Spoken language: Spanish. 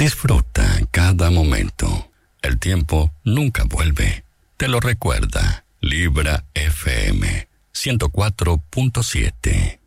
Disfruta cada momento. El tiempo nunca vuelve. Te lo recuerda. Libra FM 104.7.